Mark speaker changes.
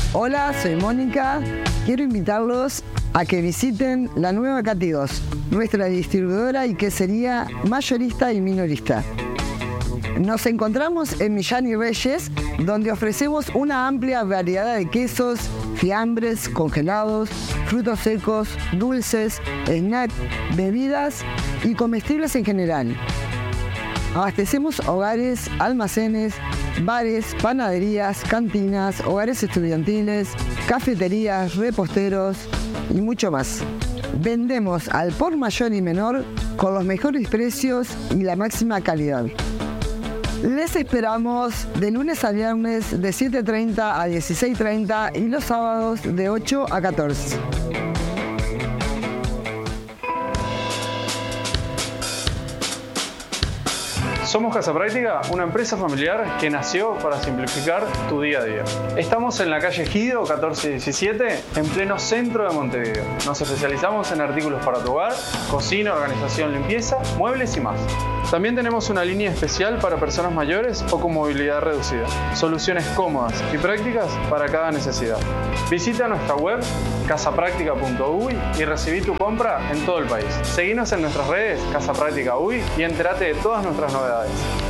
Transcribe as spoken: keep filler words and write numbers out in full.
Speaker 1: Hola, soy Mónica. Quiero invitarlos a que visiten la nueva Cati dos, nuestra distribuidora y quesería mayorista y minorista. Nos encontramos en Millán y Reyes, donde ofrecemos una amplia variedad de quesos, fiambres, congelados, frutos secos, dulces, snacks, bebidas y comestibles en general. Abastecemos hogares, almacenes, bares, panaderías, cantinas, hogares estudiantiles, cafeterías, reposteros y mucho más. Vendemos al por mayor y menor con los mejores precios y la máxima calidad. Les esperamos de lunes a viernes de siete y treinta a dieciséis y treinta y los sábados de ocho a catorce.
Speaker 2: Somos Casa Práctica, una empresa familiar que nació para simplificar tu día a día. Estamos en la calle Gido catorce diecisiete, en pleno centro de Montevideo. Nos especializamos en artículos para tu hogar, cocina, organización, limpieza, muebles y más. También tenemos una línea especial para personas mayores o con movilidad reducida. Soluciones cómodas y prácticas para cada necesidad. Visita nuestra web casa práctica punto uy y recibí tu compra en todo el país. Seguinos en nuestras redes Casa Práctica Uy y entérate de todas nuestras novedades.